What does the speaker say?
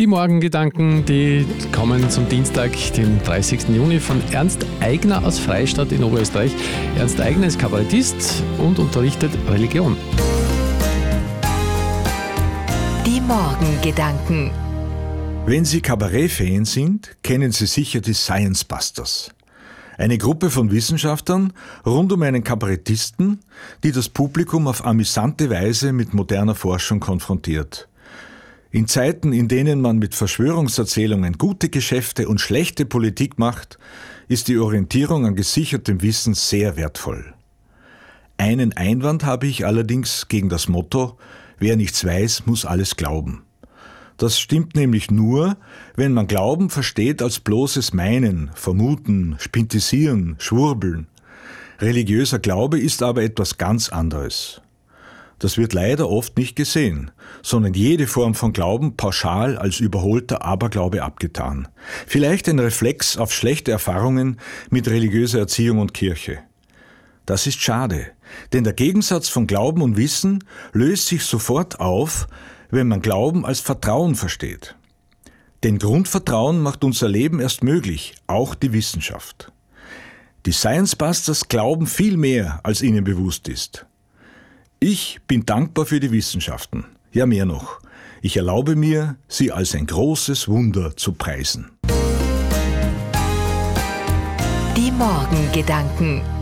Die Morgengedanken, die kommen zum Dienstag, den 30. Juni von Ernst Aigner aus Freistadt in Oberösterreich. Ernst Aigner ist Kabarettist und unterrichtet Religion. Die Morgengedanken. Wenn Sie Kabarett-Fan sind, kennen Sie sicher die Science Busters. Eine Gruppe von Wissenschaftlern rund um einen Kabarettisten, die das Publikum auf amüsante Weise mit moderner Forschung konfrontiert. In Zeiten, in denen man mit Verschwörungserzählungen gute Geschäfte und schlechte Politik macht, ist die Orientierung an gesichertem Wissen sehr wertvoll. Einen Einwand habe ich allerdings gegen das Motto: Wer nichts weiß, muss alles glauben. Das stimmt nämlich nur, wenn man Glauben versteht als bloßes Meinen, Vermuten, Spintisieren, Schwurbeln. Religiöser Glaube ist aber etwas ganz anderes. Das wird leider oft nicht gesehen, sondern jede Form von Glauben pauschal als überholter Aberglaube abgetan. Vielleicht ein Reflex auf schlechte Erfahrungen mit religiöser Erziehung und Kirche. Das ist schade, denn der Gegensatz von Glauben und Wissen löst sich sofort auf, wenn man Glauben als Vertrauen versteht. Denn Grundvertrauen macht unser Leben erst möglich, auch die Wissenschaft. Die Science Busters glauben viel mehr, als ihnen bewusst ist. Ich bin dankbar für die Wissenschaften. Ja, mehr noch. Ich erlaube mir, sie als ein großes Wunder zu preisen. Die Morgengedanken.